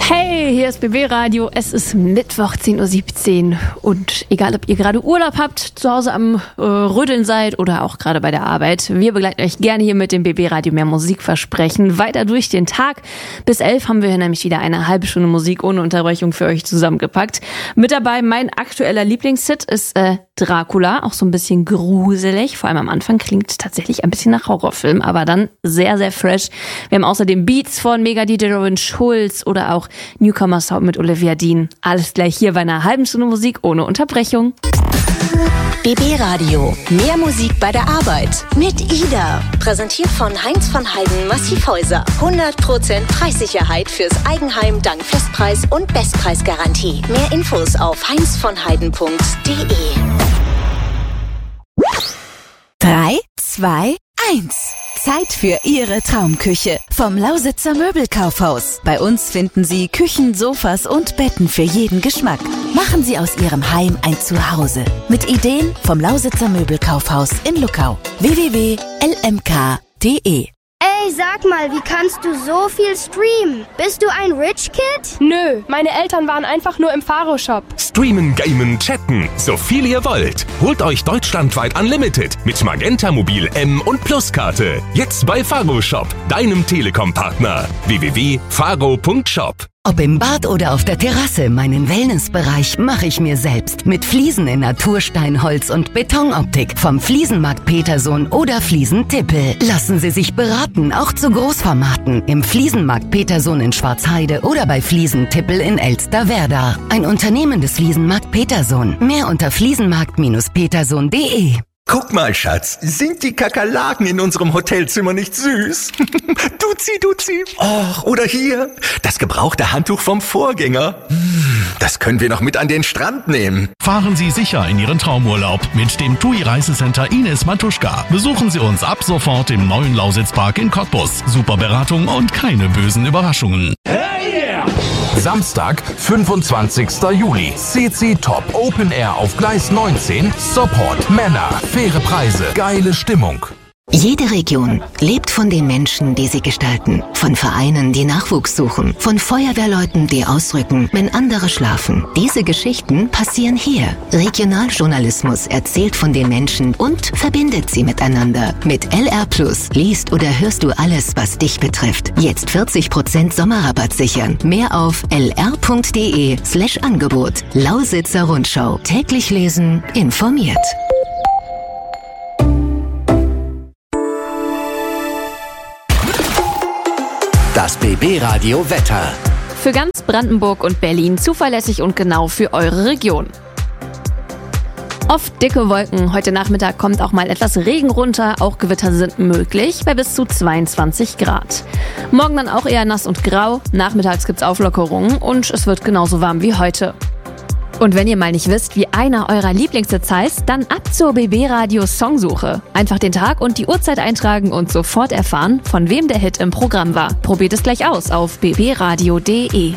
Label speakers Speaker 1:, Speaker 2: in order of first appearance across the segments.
Speaker 1: Hey, hier ist BB Radio. Es ist Mittwoch, 10:17 Uhr. Und egal, ob ihr gerade Urlaub habt, zu Hause am Rödeln seid oder auch gerade bei der Arbeit, wir begleiten euch gerne hier mit dem BB Radio Mehr Musikversprechen weiter durch den Tag. Bis 11 haben wir hier nämlich wieder eine halbe Stunde Musik ohne Unterbrechung für euch zusammengepackt. Mit dabei mein aktueller Lieblingshit ist Dracula, auch so ein bisschen gruselig. Vor allem am Anfang klingt tatsächlich ein bisschen nach Horrorfilm, aber dann sehr, sehr fresh. Wir haben außerdem Beats von Mega DJ Robin Schulz oder auch Newcomer Sound mit Olivia Dean. Alles gleich hier bei einer halben Stunde Musik ohne Unterbrechung.
Speaker 2: BB Radio. Mehr Musik bei der Arbeit. Mit Ida. Präsentiert von Heinz von Heiden Massivhäuser. 100% Preissicherheit fürs Eigenheim dank Festpreis- und Bestpreisgarantie. Mehr Infos auf heinzvonheiden.de.
Speaker 3: 3, 2, 1. Zeit für Ihre Traumküche vom Lausitzer Möbelkaufhaus. Bei uns finden Sie Küchen, Sofas und Betten für jeden Geschmack. Machen Sie aus Ihrem Heim ein Zuhause. Mit Ideen vom Lausitzer Möbelkaufhaus in Luckau. www.lmk.de.
Speaker 4: Ey, sag mal, wie kannst du so viel streamen? Bist du ein Rich Kid?
Speaker 5: Nö, meine Eltern waren einfach nur im Faro-Shop.
Speaker 6: Streamen, gamen, chatten, so viel ihr wollt. Holt euch deutschlandweit Unlimited mit Magenta Mobil M und Plus-Karte. Jetzt bei Faro-Shop, deinem Telekom-Partner. www.faro.shop.
Speaker 3: Ob im Bad oder auf der Terrasse, meinen Wellnessbereich mache ich mir selbst. Mit Fliesen in Naturstein, Holz und Betonoptik. Vom Fliesenmarkt Petersohn oder Fliesen-Tippel. Lassen Sie sich beraten, auch zu Großformaten. Im Fliesenmarkt Petersohn in Schwarzheide oder bei Fliesen-Tippel in Elsterwerda. Ein Unternehmen des Fliesenmarkt Petersohn. Mehr unter fliesenmarkt-petersohn.de.
Speaker 7: Guck mal, Schatz, sind die Kakerlaken in unserem Hotelzimmer nicht süß? Duzi. Och, oder hier, das gebrauchte Handtuch vom Vorgänger. Das können wir noch mit an den Strand nehmen.
Speaker 8: Fahren Sie sicher in Ihren Traumurlaub mit dem TUI Reisecenter Ines Matuschka. Besuchen Sie uns ab sofort im neuen Lausitzpark in Cottbus. Super Beratung und keine bösen Überraschungen.
Speaker 6: Samstag, 25. Juli. CC Top Open Air auf Gleis 19. Support, Männer, faire Preise, geile Stimmung.
Speaker 3: Jede Region lebt von den Menschen, die sie gestalten. Von Vereinen, die Nachwuchs suchen. Von Feuerwehrleuten, die ausrücken, wenn andere schlafen. Diese Geschichten passieren hier. Regionaljournalismus erzählt von den Menschen und verbindet sie miteinander. Mit LR Plus liest oder hörst du alles, was dich betrifft. Jetzt 40% Sommerrabatt sichern. Mehr auf lr.de/Angebot. Lausitzer Rundschau. Täglich lesen, informiert.
Speaker 9: Das BB Radio Wetter.
Speaker 1: Für ganz Brandenburg und Berlin zuverlässig und genau für eure Region. Oft dicke Wolken. Heute Nachmittag kommt auch mal etwas Regen runter. Auch Gewitter sind möglich bei bis zu 22 Grad. Morgen dann auch eher nass und grau. Nachmittags gibt's Auflockerungen und es wird genauso warm wie heute. Und wenn ihr mal nicht wisst, wie einer eurer Lieblingshits heißt, dann ab zur BB Radio Songsuche. Einfach den Tag und die Uhrzeit eintragen und sofort erfahren, von wem der Hit im Programm war. Probiert es gleich aus auf bbradio.de.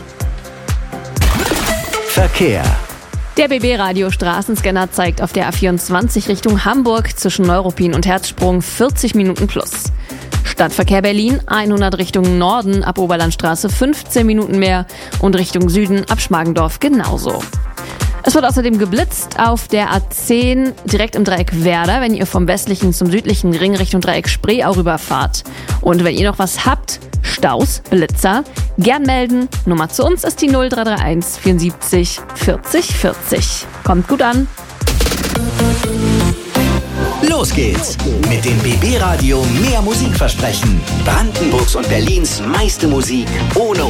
Speaker 9: Verkehr.
Speaker 1: Der BB Radio Straßenscanner zeigt auf der A24 Richtung Hamburg zwischen Neuruppin und Herzsprung 40 Minuten plus. Stadtverkehr Berlin, 100 Richtung Norden ab Oberlandstraße 15 Minuten mehr und Richtung Süden ab Schmargendorf genauso. Es wird außerdem geblitzt auf der A10 direkt im Dreieck Werder, wenn ihr vom westlichen zum südlichen Ring Richtung Dreieck Spreeau rüberfahrt. Und wenn ihr noch was habt, Staus, Blitzer, gern melden. Nummer zu uns ist die 0331 74 40 40. Kommt gut an.
Speaker 9: Los geht's mit dem BB Radio Mehr Musikversprechen. Brandenburgs und Berlins meiste Musik ohne